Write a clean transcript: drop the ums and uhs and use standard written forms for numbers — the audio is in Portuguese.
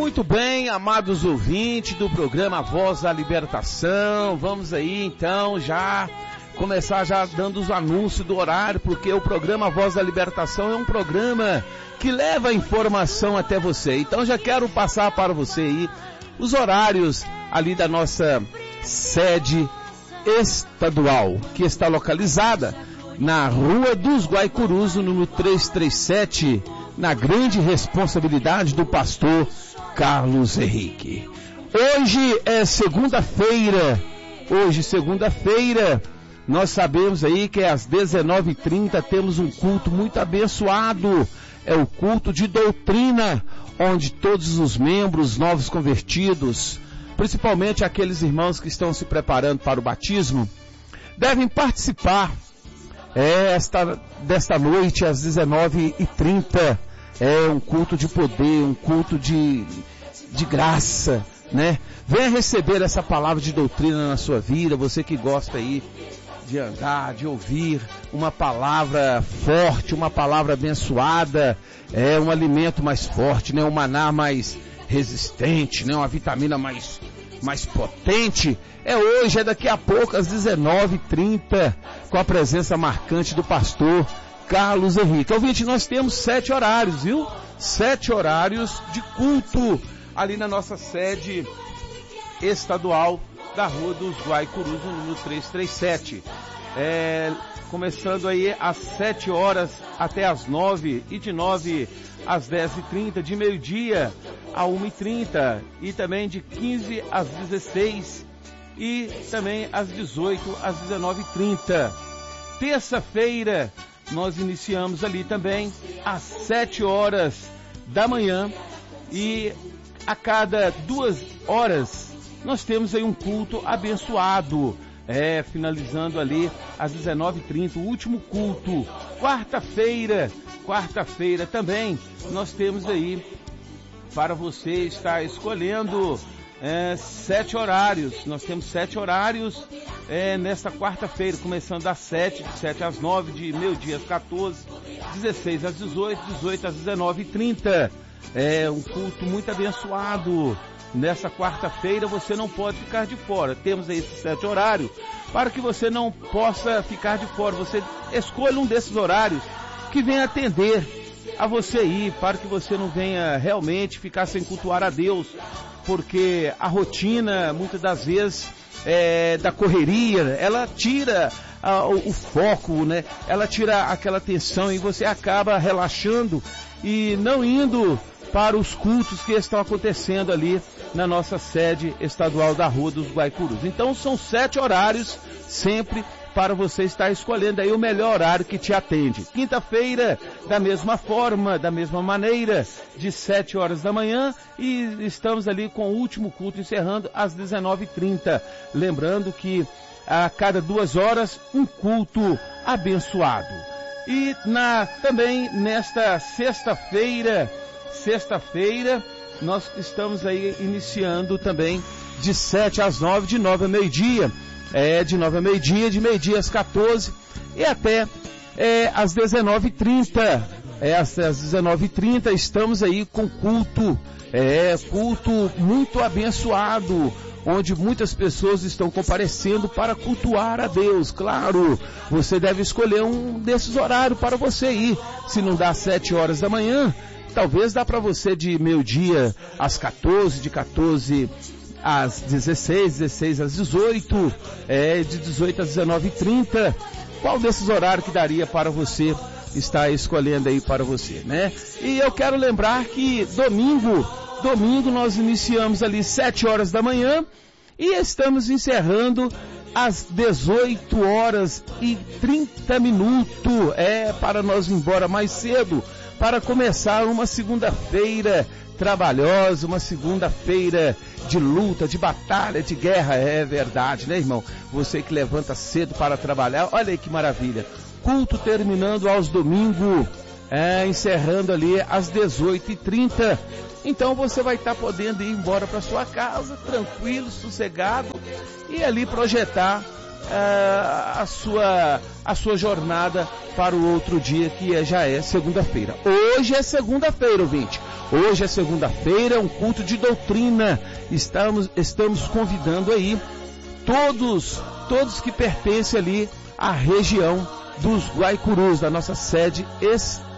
Muito bem, amados ouvintes do programa Voz da Libertação, vamos aí então já começar já dando os anúncios do horário, porque o programa Voz da Libertação é um programa que leva a informação até você. Então já quero passar para você aí os horários ali da nossa sede estadual, que está localizada na Rua dos Guaicurus, número 337, na grande responsabilidade do pastor Carlos Henrique. Hoje é segunda-feira, nós sabemos aí que às 19h30 temos um culto muito abençoado, é o culto de doutrina, onde todos os membros novos convertidos, principalmente aqueles irmãos que estão se preparando para o batismo, devem participar desta noite às 19h30. É um culto de poder, um culto de graça, né? Venha receber essa palavra de doutrina na sua vida, você que gosta aí de andar, de ouvir uma palavra forte, uma palavra abençoada, um alimento mais forte, né? Um maná mais resistente, né? Uma vitamina mais potente. Hoje, daqui a pouco, às 19h30, com a presença marcante do pastor Carlos Henrique. Ouvinte, nós temos 7 horários, viu? 7 horários de culto ali na nossa sede estadual da Rua dos Guaicurus, número 337. Começando aí às 7 horas até às 9, e de 9 às 10h30, de meio-dia a 1h30, e também de 15 às 16 e também às 18 às 19h30. Terça-feira, nós iniciamos ali também às 7 horas da manhã, e a cada 2 horas nós temos aí um culto abençoado, finalizando ali às 19h30, o último culto. Quarta-feira também nós temos aí para você estar escolhendo 7 horários. Nós temos 7 horários nesta quarta-feira, começando às 7, de 7 às 9, de meio-dia às 14, 16 às 18, 18 às 19h30. Um culto muito abençoado. Nessa quarta-feira você não pode ficar de fora. Temos aí esses 7 horários para que você não possa ficar de fora. Você escolha um desses horários que venha atender a você aí, para que você não venha realmente ficar sem cultuar a Deus, porque a rotina, muitas das vezes, da correria, ela tira o foco, né? Ela tira aquela atenção e você acaba relaxando e não indo para os cultos que estão acontecendo ali na nossa sede estadual da Rua dos Guaicurus. Então são 7 horários sempre para você estar escolhendo aí o melhor horário que te atende. Quinta-feira, da mesma forma, da mesma maneira, de 7 horas da manhã, e estamos ali com o último culto encerrando às 19h30. Lembrando que a cada 2 horas, um culto abençoado. E também nesta sexta-feira, nós estamos aí iniciando também de 7 às 9, de 9 a meio-dia. De 9 a meio-dia, de meio-dia às 14 e até às 19h30. Às 19h30 estamos aí com culto muito abençoado, onde muitas pessoas estão comparecendo para cultuar a Deus. Claro, você deve escolher um desses horários para você ir. Se não dá às 7 horas da manhã, talvez dá para você de meio-dia às 14, de 14 às 16, 16 às 18, de 18 às 19h30. Qual desses horários que daria para você estar escolhendo aí para você, né? E eu quero lembrar que domingo nós iniciamos ali 7 horas da manhã e estamos encerrando às 18 horas e 30 minutos, para nós ir embora mais cedo, para começar uma segunda-feira trabalhosa, uma segunda-feira de luta, de batalha, de guerra. É verdade, né, irmão? Você que levanta cedo para trabalhar, olha aí que maravilha. Culto terminando aos domingos, encerrando ali às 18h30. Então você vai estar podendo ir embora para sua casa, tranquilo, sossegado, e ali projetar a sua jornada para o outro dia, que já é segunda-feira. Hoje é segunda-feira, ouvinte. Hoje é segunda-feira, um culto de doutrina. Estamos convidando aí todos que pertencem ali à região dos Guaicurus, da nossa sede